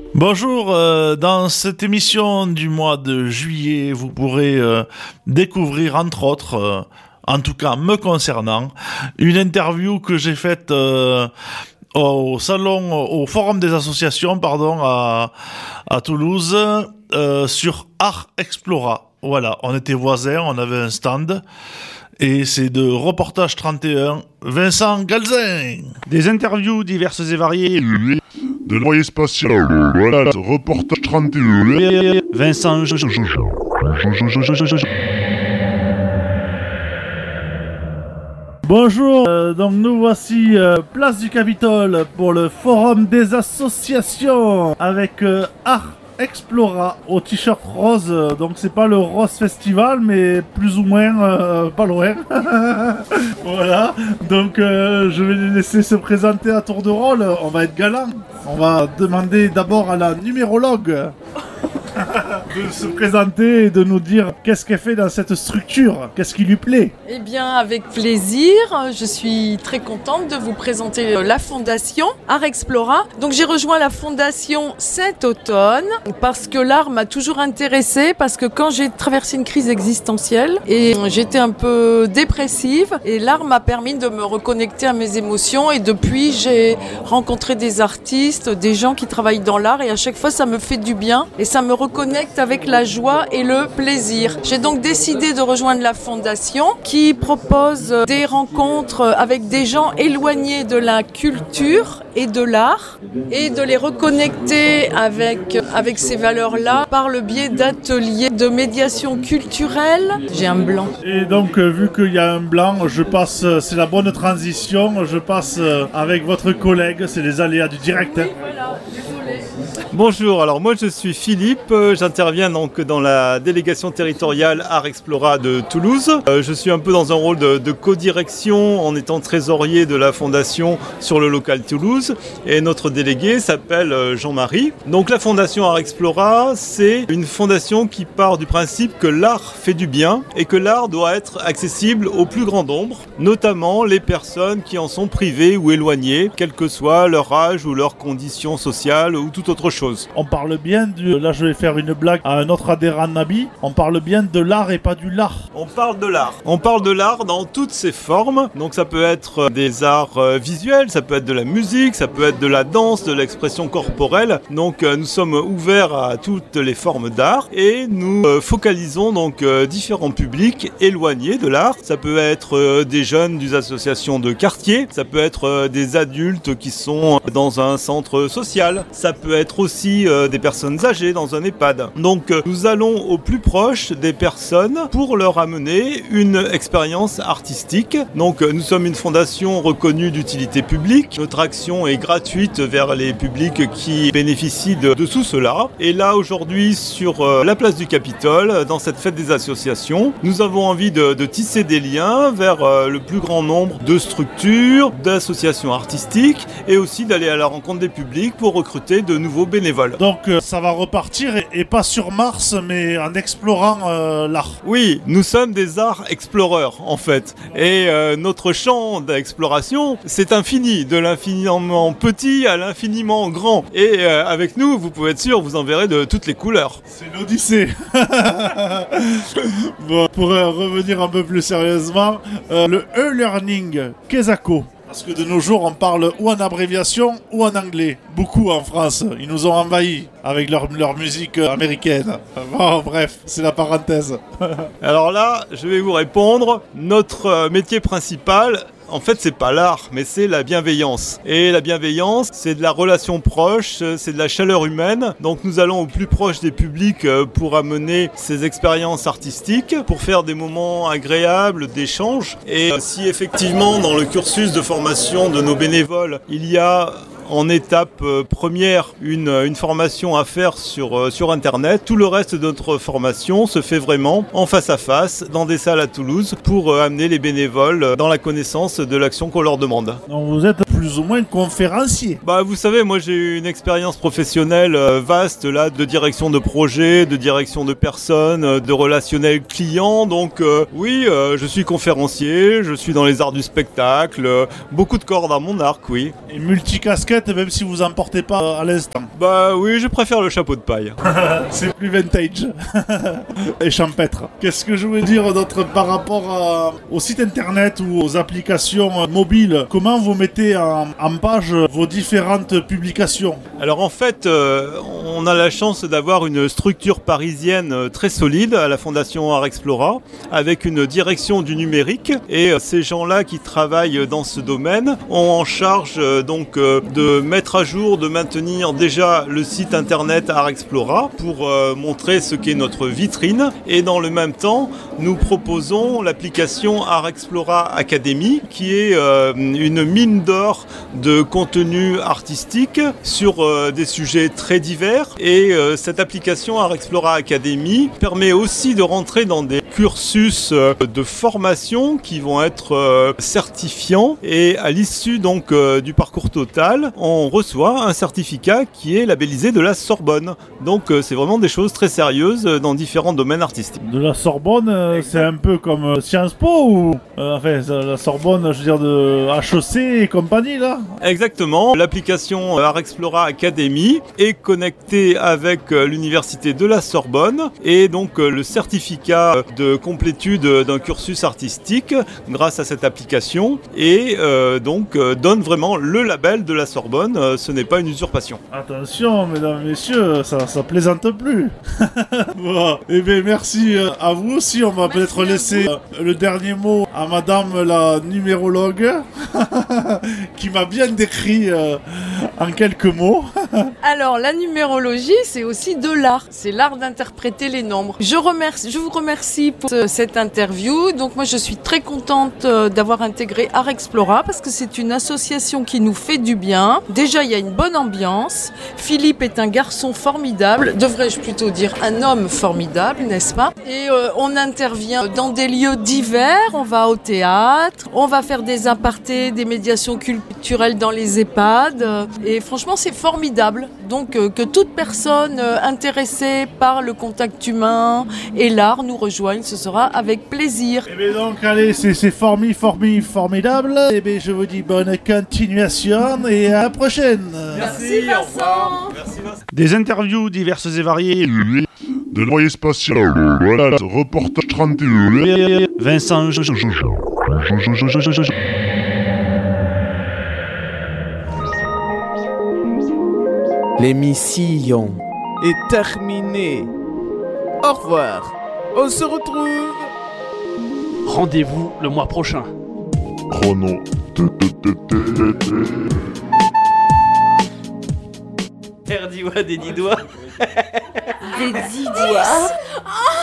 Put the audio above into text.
Bonjour, dans cette émission du mois de juillet, vous pourrez découvrir entre autres, en tout cas me concernant, une interview que j'ai faite au forum des associations, à Toulouse, sur Art Explora. Voilà, on était voisins, on avait un stand. Et c'est de Reportage 31, Vincent Galzin. Des interviews diverses et variées. De l'envoyé spatial. Voilà, Reportage 31. Vincent. Bonjour, donc nous voici place du Capitole pour le forum des associations avec Art Explora au t-shirt rose, donc c'est pas le Rose Festival mais plus ou moins pas loin. Voilà, donc je vais les laisser se présenter à tour de rôle, on va être galant. On va demander d'abord à la numérologue de se présenter et de nous dire qu'est-ce qu'elle fait dans cette structure, qu'est-ce qui lui plaît. Eh bien, avec plaisir, je suis très contente de vous présenter la fondation Art Explora. Donc j'ai rejoint la fondation cet automne parce que l'art m'a toujours intéressée, parce que quand j'ai traversé une crise existentielle et j'étais un peu dépressive, et l'art m'a permis de me reconnecter à mes émotions, et depuis j'ai rencontré des artistes, des gens qui travaillent dans l'art, et à chaque fois ça me fait du bien et ça me reconnecte avec la joie et le plaisir. J'ai donc décidé de rejoindre la fondation qui propose des rencontres avec des gens éloignés de la culture et de l'art, et de les reconnecter avec ces valeurs-là par le biais d'ateliers de médiation culturelle. J'ai un blanc. Et donc vu qu'il y a un blanc, je passe, c'est la bonne transition, je passe avec votre collègue, c'est les aléas du direct. Oui, voilà, désolé. Bonjour, alors moi je suis Philippe, j'interviens donc dans la délégation territoriale Art Explora de Toulouse. Je suis un peu dans un rôle de co-direction en étant trésorier de la fondation sur le local Toulouse, et notre délégué s'appelle Jean-Marie. Donc la fondation Art Explora, c'est une fondation qui part du principe que l'art fait du bien et que l'art doit être accessible au plus grand nombre, notamment les personnes qui en sont privées ou éloignées, quel que soit leur âge ou leur condition sociale ou toute autre chose. On parle bien là je vais faire une blague à un autre adhérent Nabi, on parle bien de l'art et pas du lard. On parle de l'art. On parle de l'art dans toutes ses formes. Donc ça peut être des arts visuels, ça peut être de la musique, ça peut être de la danse, de l'expression corporelle. Donc nous sommes ouverts à toutes les formes d'art, et nous focalisons donc différents publics éloignés de l'art. Ça peut être des jeunes des associations de quartier, ça peut être des adultes qui sont dans un centre social, ça peut être aussi des personnes âgées dans un EHPAD. Donc nous allons au plus proche des personnes pour leur amener une expérience artistique. Donc nous sommes une fondation reconnue d'utilité publique. Notre action est gratuite vers les publics qui bénéficient de tout cela. Et là aujourd'hui sur la place du Capitole, dans cette fête des associations, nous avons envie de tisser des liens vers le plus grand nombre de structures, d'associations artistiques, et aussi d'aller à la rencontre des publics pour recruter de nouveaux bénévoles. Donc ça va repartir et pas sur Mars mais en explorant l'art. Oui, nous sommes des arts exploreurs en fait, et notre champ d'exploration c'est infini, de l'infiniment petit à l'infiniment grand, et avec nous vous pouvez être sûr, vous en verrez de toutes les couleurs. C'est l'Odyssée. Bon, pour revenir un peu plus sérieusement, le e-learning, Kesako. Parce que de nos jours, on parle ou en abréviation ou en anglais. Beaucoup en France. Ils nous ont envahis avec leur musique américaine. Bon, bref, c'est la parenthèse. Alors là, je vais vous répondre. Notre métier principal, en fait, c'est pas l'art, mais c'est la bienveillance. Et la bienveillance, c'est de la relation proche, c'est de la chaleur humaine. Donc nous allons au plus proche des publics pour amener ces expériences artistiques, pour faire des moments agréables, d'échange. Et si effectivement, dans le cursus de formation de nos bénévoles, il y a en étape première une formation à faire sur Internet. Tout le reste de notre formation se fait vraiment en face à face, dans des salles à Toulouse, pour amener les bénévoles dans la connaissance de l'action qu'on leur demande. Donc vous êtes plus ou moins conférencier. Bah, vous savez, moi j'ai eu une expérience professionnelle vaste là, de direction de projet, de direction de personnes, de relationnel client. Donc oui, je suis conférencier, je suis dans les arts du spectacle, beaucoup de cordes à mon arc, oui. Et multicasquette, même si vous en portez pas à l'instant. Bah oui, je préfère le chapeau de paille. C'est plus vintage et champêtre. Qu'est-ce que je veux dire d'autre par rapport au site internet ou aux applications mobiles? Comment vous mettez en page vos différentes publications? Alors en fait, on a la chance d'avoir une structure parisienne très solide à la Fondation Art Explora, avec une direction du numérique, et ces gens-là qui travaillent dans ce domaine ont en charge donc de mettre à jour, de maintenir déjà le site internet Art Explora pour montrer ce qu'est notre vitrine, et dans le même temps nous proposons l'application Art Explora Academy qui est une mine d'or de contenu artistique sur des sujets très divers, et cette application Art Explora Academy permet aussi de rentrer dans des cursus de formation qui vont être certifiants, et à l'issue donc du parcours total on reçoit un certificat qui est labellisé de la Sorbonne. Donc c'est vraiment des choses très sérieuses dans différents domaines artistiques. De la Sorbonne, c'est un peu comme Sciences Po ou enfin la Sorbonne, je veux dire de HEC et compagnie là. Exactement, l'application Art Explora Academy est connectée avec l'université de la Sorbonne, et donc le certificat de complétude d'un cursus artistique grâce à cette application, et donc donne vraiment le label de la Sorbonne. Ce n'est pas une usurpation. Attention mesdames, messieurs, ça plaisante plus. Bon, et bien merci à vous aussi. On va peut-être laisser le dernier mot à madame la numérologue qui m'a bien décrit en quelques mots. Alors, la numérologie, c'est aussi de l'art. C'est l'art d'interpréter les nombres. Je vous remercie pour cette interview. Donc, moi, je suis très contente d'avoir intégré Art Explora parce que c'est une association qui nous fait du bien. Déjà, il y a une bonne ambiance. Philippe est un garçon formidable. Devrais-je plutôt dire un homme formidable, n'est-ce pas? Et on intervient dans des lieux divers. On va au théâtre. On va faire des apartés, des médiations culturelles dans les EHPAD. Et franchement, c'est formidable. Donc, que toute personne intéressée par le contact humain et l'art nous rejoigne, ce sera avec plaisir. Et bien donc, allez, c'est formidable. Et bien, je vous dis bonne continuation et à la prochaine. Merci Vincent. Merci Vincent. Des interviews diverses et variées. De l'envoyé spatial. Voilà, reportage 31. Vincent. L'émission est terminée. Au revoir. On se retrouve. Rendez-vous le mois prochain. Chrono. Perdi-moi des 10 doigts. Des 10 doigts.